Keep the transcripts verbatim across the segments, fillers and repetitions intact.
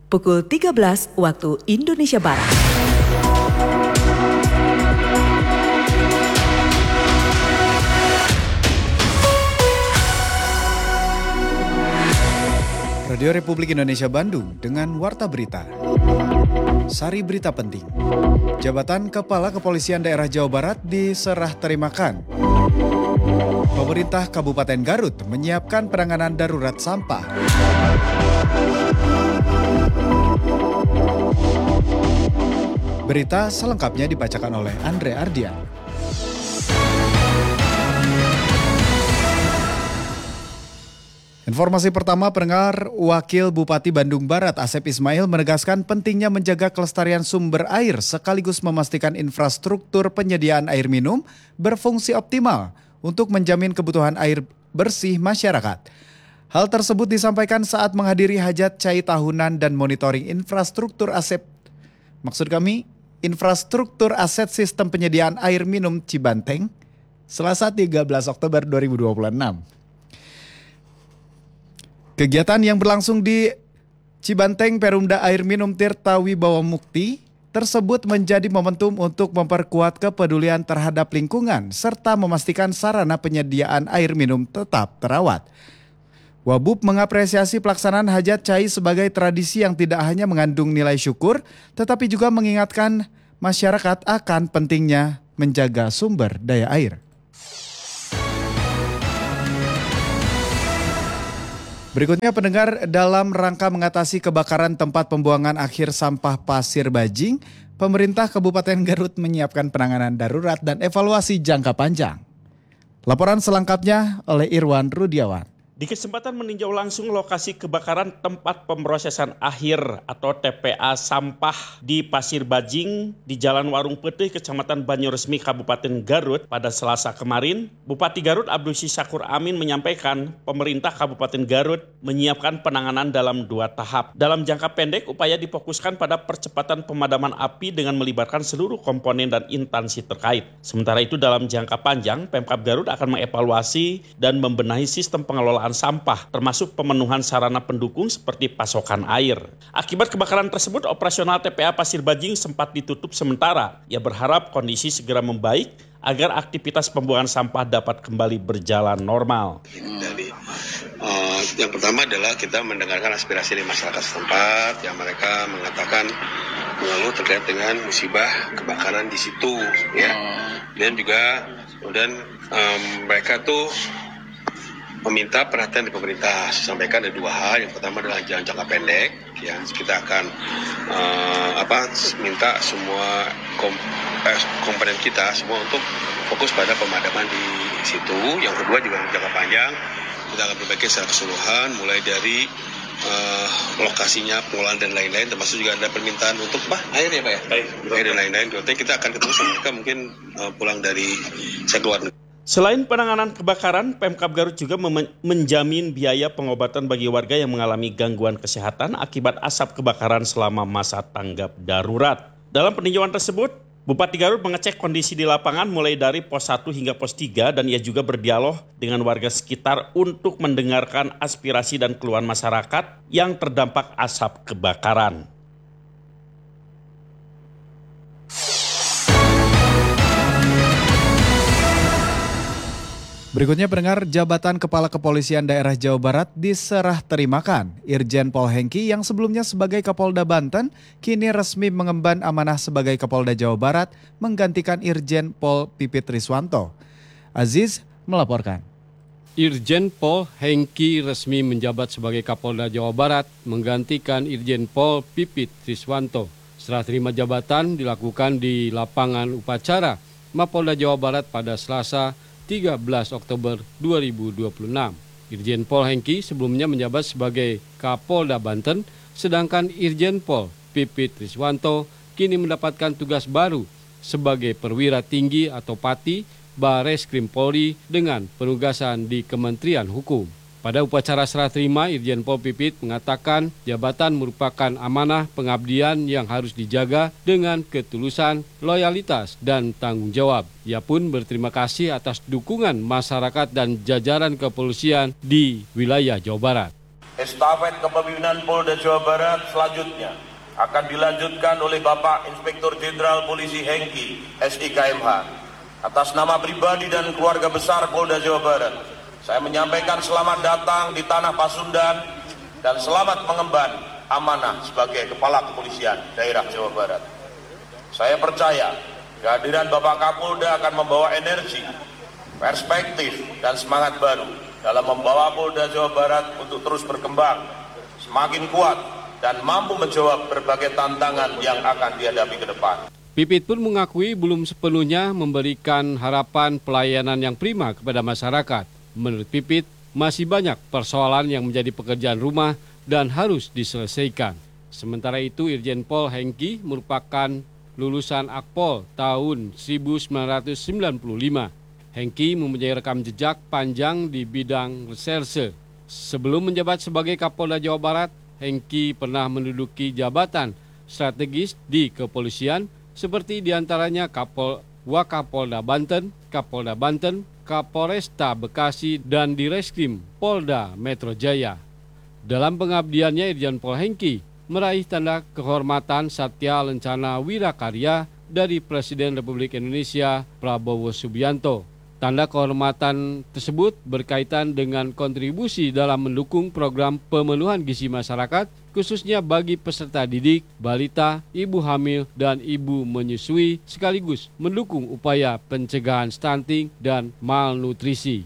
pukul tiga belas waktu Indonesia Barat. Radio Republik Indonesia Bandung dengan Warta Berita. Sari berita penting. Jabatan Kepala Kepolisian Daerah Jawa Barat diserah terimakan. Pemerintah Kabupaten Garut menyiapkan penanganan darurat sampah. Berita selengkapnya dibacakan oleh Andre Ardian. Informasi pertama, pendengar, Wakil Bupati Bandung Barat Asep Ismail menegaskan pentingnya menjaga kelestarian sumber air sekaligus memastikan infrastruktur penyediaan air minum berfungsi optimal untuk menjamin kebutuhan air bersih masyarakat. Hal tersebut disampaikan saat menghadiri hajat cai tahunan dan monitoring infrastruktur aset. Maksud kami, infrastruktur aset sistem penyediaan air minum Cibanteng, Selasa tiga belas Oktober dua ribu dua puluh enam. Kegiatan yang berlangsung di Cibanteng Perumda Air Minum Tirta Wibawa Mukti tersebut menjadi momentum untuk memperkuat kepedulian terhadap lingkungan serta memastikan sarana penyediaan air minum tetap terawat. Wabub mengapresiasi pelaksanaan hajat cai sebagai tradisi yang tidak hanya mengandung nilai syukur, tetapi juga mengingatkan masyarakat akan pentingnya menjaga sumber daya air. Berikutnya, pendengar, dalam rangka mengatasi kebakaran tempat pembuangan akhir sampah Pasir Bajing, pemerintah Kabupaten Garut menyiapkan penanganan darurat dan evaluasi jangka panjang. Laporan selengkapnya oleh Irwan Rudiawan. Di kesempatan meninjau langsung lokasi kebakaran tempat pemrosesan akhir atau T P A sampah di Pasir Bajing di Jalan Warung Petih, Kecamatan Banyoresmi, Kabupaten Garut pada Selasa kemarin, Bupati Garut Abdul Syakur Amin menyampaikan pemerintah Kabupaten Garut menyiapkan penanganan dalam dua tahap. Dalam jangka pendek, upaya difokuskan pada percepatan pemadaman api dengan melibatkan seluruh komponen dan instansi terkait. Sementara itu dalam jangka panjang, Pemkab Garut akan mengevaluasi dan membenahi sistem pengelolaan sampah, termasuk pemenuhan sarana pendukung seperti pasokan air. Akibat kebakaran tersebut, operasional T P A Pasir Bajing sempat ditutup sementara. Ia berharap kondisi segera membaik agar aktivitas pembuangan sampah dapat kembali berjalan normal. Dari, uh, yang pertama adalah kita mendengarkan aspirasi dari masyarakat setempat yang mereka mengatakan mengeluh terkait dengan musibah kebakaran di situ, ya. Dan juga kemudian um, mereka tuh meminta perhatian dari pemerintah. Saya sampaikan ada dua hal. Yang pertama adalah jalan jangka pendek, ya kita akan uh, apa minta semua kom, eh, komponen kita semua untuk fokus pada pemadaman di situ. Yang kedua juga jangka panjang, kita akan perbaiki secara keseluruhan, mulai dari uh, lokasinya, pengelolaan dan lain-lain, termasuk juga ada permintaan untuk bah air ya pak ya, air, air dan lain-lain. Jadi kita akan ketemu sama mereka mungkin uh, pulang dari saya keluar negeri. Selain penanganan kebakaran, Pemkab Garut juga mem- menjamin biaya pengobatan bagi warga yang mengalami gangguan kesehatan akibat asap kebakaran selama masa tanggap darurat. Dalam peninjauan tersebut, Bupati Garut mengecek kondisi di lapangan mulai dari pos satu hingga pos tiga dan ia juga berdialog dengan warga sekitar untuk mendengarkan aspirasi dan keluhan masyarakat yang terdampak asap kebakaran. Berikutnya, pendengar, jabatan Kepala Kepolisian Daerah Jawa Barat diserah terimakan. Irjen Pol Hengki yang sebelumnya sebagai Kapolda Banten kini resmi mengemban amanah sebagai Kapolda Jawa Barat menggantikan Irjen Pol Pipit Riswanto. Aziz melaporkan. Irjen Pol Hengki resmi menjabat sebagai Kapolda Jawa Barat menggantikan Irjen Pol Pipit Riswanto. Serah terima jabatan dilakukan di lapangan upacara Mapolda Jawa Barat pada Selasa tiga belas Oktober dua ribu dua puluh enam. Irjen Pol Hengki sebelumnya menjabat sebagai Kapolda Banten, sedangkan Irjen Pol Pipit Riswanto kini mendapatkan tugas baru sebagai perwira tinggi atau Pati Bareskrim Polri dengan penugasan di Kementerian Hukum. Pada upacara serah terima, Irjen Pol Pipit mengatakan jabatan merupakan amanah pengabdian yang harus dijaga dengan ketulusan, loyalitas, dan tanggung jawab. Ia pun berterima kasih atas dukungan masyarakat dan jajaran kepolisian di wilayah Jawa Barat. estafet kepemimpinan Polda Jawa Barat selanjutnya akan dilanjutkan oleh Bapak Inspektur Jenderal Polisi Hengki, S I K M H. Atas nama pribadi dan keluarga besar Polda Jawa Barat, saya menyampaikan selamat datang di Tanah Pasundan dan selamat mengemban amanah sebagai Kepala Kepolisian Daerah Jawa Barat. Saya percaya kehadiran Bapak Kapolda akan membawa energi, perspektif, dan semangat baru dalam membawa Polda Jawa Barat untuk terus berkembang, semakin kuat, dan mampu menjawab berbagai tantangan yang akan dihadapi ke depan. Pipit pun mengakui belum sepenuhnya memberikan harapan pelayanan yang prima kepada masyarakat. Menurut Pipit, masih banyak persoalan yang menjadi pekerjaan rumah dan harus diselesaikan. Sementara itu, Irjen Pol Hengki merupakan lulusan Akpol tahun seribu sembilan ratus sembilan puluh lima. Hengki mempunyai rekam jejak panjang di bidang reserse. Sebelum menjabat sebagai Kapolda Jawa Barat, Hengki pernah menduduki jabatan strategis di kepolisian seperti diantaranya Kapol, Wakapolda Banten, Kapolda Banten, Kapolresta Bekasi, dan Direskrim Polda Metro Jaya. Dalam pengabdiannya, Irjen Pol Hengki meraih tanda kehormatan Satya Lencana Wirakarya dari Presiden Republik Indonesia Prabowo Subianto. Tanda kehormatan tersebut berkaitan dengan kontribusi dalam mendukung program pemenuhan gizi masyarakat, khususnya bagi peserta didik, balita, ibu hamil, dan ibu menyusui, sekaligus mendukung upaya pencegahan stunting dan malnutrisi.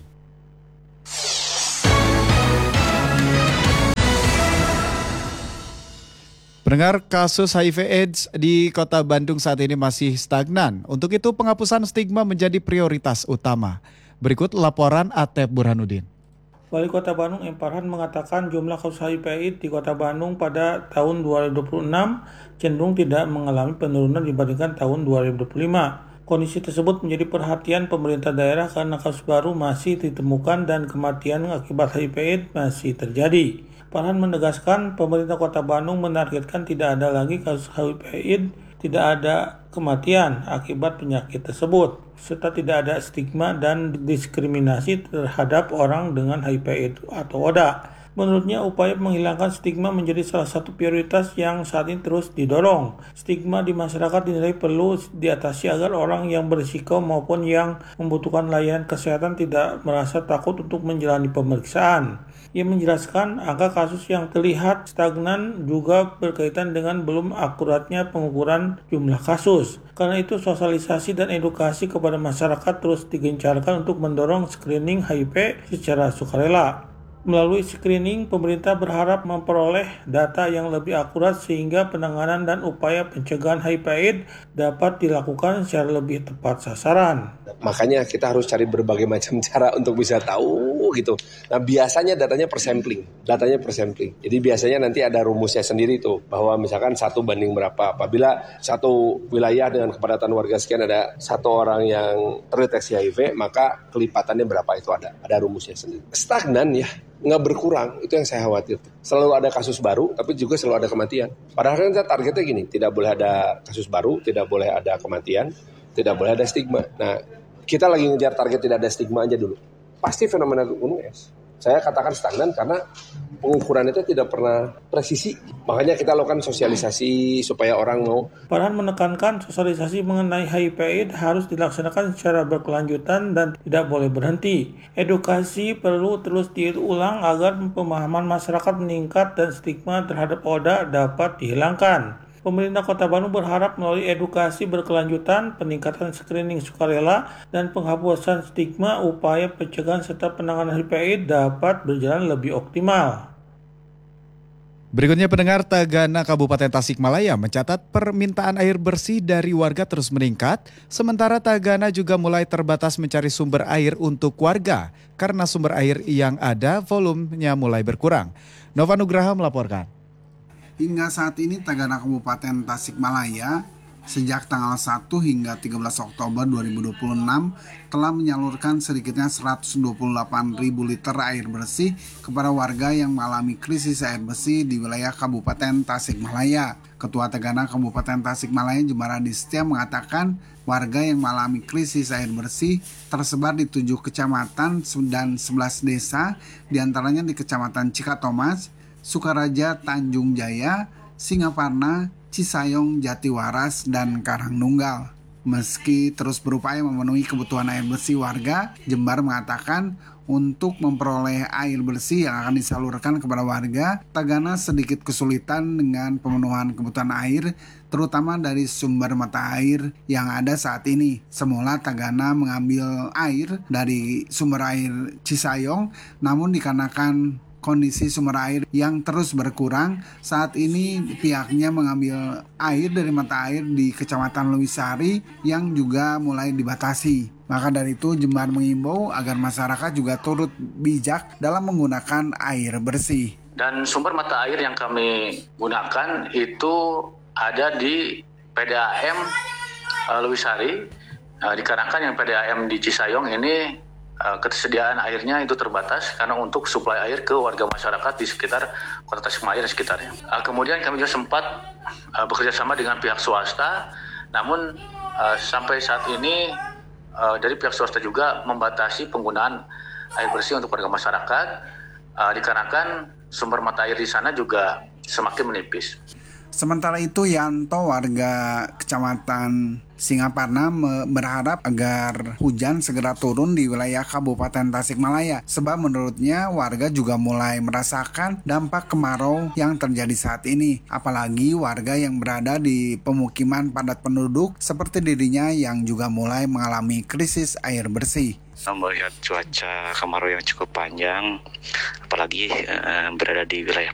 Pendengar, kasus H I V AIDS di Kota Bandung saat ini masih stagnan. Untuk itu penghapusan stigma menjadi prioritas utama. Berikut laporan Atep Burhanuddin. Wali Kota Bandung M. Farhan mengatakan jumlah kasus H I V AIDS di Kota Bandung pada tahun dua ribu dua puluh enam cenderung tidak mengalami penurunan dibandingkan tahun dua ribu dua puluh lima. Kondisi tersebut menjadi perhatian pemerintah daerah karena kasus baru masih ditemukan dan kematian akibat H I V AIDS masih terjadi. Farhan menegaskan pemerintah Kota Bandung menargetkan tidak ada lagi kasus H I V AIDS, tidak ada kematian akibat penyakit tersebut, serta tidak ada stigma dan diskriminasi terhadap orang dengan H I V AIDS atau O D A. Menurutnya, upaya menghilangkan stigma menjadi salah satu prioritas yang saat ini terus didorong. Stigma di masyarakat dinilai perlu diatasi agar orang yang berisiko maupun yang membutuhkan layanan kesehatan tidak merasa takut untuk menjalani pemeriksaan. Ia menjelaskan angka kasus yang terlihat stagnan juga berkaitan dengan belum akuratnya pengukuran jumlah kasus. Karena itu sosialisasi dan edukasi kepada masyarakat terus digencarkan untuk mendorong screening H I V secara sukarela. Melalui screening, pemerintah berharap memperoleh data yang lebih akurat sehingga penanganan dan upaya pencegahan H I V AIDS dapat dilakukan secara lebih tepat sasaran. Makanya kita harus cari berbagai macam cara untuk bisa tahu gitu. Nah biasanya datanya per sampling, datanya per sampling. Jadi biasanya nanti ada rumusnya sendiri tuh, bahwa misalkan satu banding berapa. Apabila satu wilayah dengan kepadatan warga sekian ada satu orang yang terdeteksi H I V, maka kelipatannya berapa itu ada, ada rumusnya sendiri. Stagnan ya, nggak berkurang, itu yang saya khawatir. Selalu ada kasus baru, tapi juga selalu ada kematian. Padahal kan kita targetnya gini, tidak boleh ada kasus baru, tidak boleh ada kematian, tidak boleh ada stigma. Nah, kita lagi ngejar target tidak ada stigma aja dulu. Pasti fenomena gunung es. Saya katakan stagnan karena pengukuran itu tidak pernah presisi. Makanya kita lakukan sosialisasi supaya orang mau. Farhan menekankan sosialisasi mengenai H I V AIDS harus dilaksanakan secara berkelanjutan dan tidak boleh berhenti. Edukasi perlu terus diulang agar pemahaman masyarakat meningkat dan stigma terhadap O D A dapat dihilangkan. Pemerintah Kota Bandung berharap melalui edukasi berkelanjutan, peningkatan screening sukarela, dan penghapusan stigma, upaya pencegahan serta penanganan H I V AIDS dapat berjalan lebih optimal. Berikutnya pendengar, Tagana Kabupaten Tasikmalaya mencatat permintaan air bersih dari warga terus meningkat, sementara Tagana juga mulai terbatas mencari sumber air untuk warga karena sumber air yang ada volumenya mulai berkurang. Nova Nugraha melaporkan. Hingga saat ini Tagana Kabupaten Tasikmalaya sejak tanggal satu hingga tiga belas Oktober dua ribu dua puluh enam telah menyalurkan sedikitnya seratus dua puluh delapan ribu liter air bersih kepada warga yang mengalami krisis air bersih di wilayah Kabupaten Tasikmalaya. Ketua Tagana Kabupaten Tasikmalaya Jemaradi Setia mengatakan warga yang mengalami krisis air bersih tersebar di tujuh kecamatan dan sebelas desa, diantaranya di Kecamatan Cikatomas, Sukaraja, Tanjung Jaya, Singaparna, Cisayong, Jatiwaras, dan Karangnunggal. Meski terus berupaya memenuhi kebutuhan air bersih warga, Jember mengatakan untuk memperoleh air bersih yang akan disalurkan kepada warga, Tagana sedikit kesulitan dengan pemenuhan kebutuhan air, terutama dari sumber mata air yang ada saat ini. Semula Tagana mengambil air dari sumber air Cisayong, namun dikarenakan kondisi sumber air yang terus berkurang, saat ini pihaknya mengambil air dari mata air di Kecamatan Lewisari yang juga mulai dibatasi. Maka dari itu Jember mengimbau agar masyarakat juga turut bijak dalam menggunakan air bersih. Dan sumber mata air yang kami gunakan itu ada di P D A M uh, Lewisari, uh, dikarenakan yang P D A M di Cisayong ini uh, ketersediaan airnya itu terbatas karena untuk suplai air ke warga masyarakat di sekitar Kota Tasikmalaya dan sekitarnya. Uh, kemudian kami juga sempat uh, bekerja sama dengan pihak swasta, namun uh, sampai saat ini uh, dari pihak swasta juga membatasi penggunaan air bersih untuk warga masyarakat, uh, dikarenakan sumber mata air di sana juga semakin menipis. Sementara itu Yanto, warga Kecamatan Singaparna, berharap agar hujan segera turun di wilayah Kabupaten Tasikmalaya, sebab menurutnya warga juga mulai merasakan dampak kemarau yang terjadi saat ini, apalagi warga yang berada di pemukiman padat penduduk seperti dirinya yang juga mulai mengalami krisis air bersih. Melihat cuaca kemarau yang cukup panjang, apalagi eh, berada di wilayah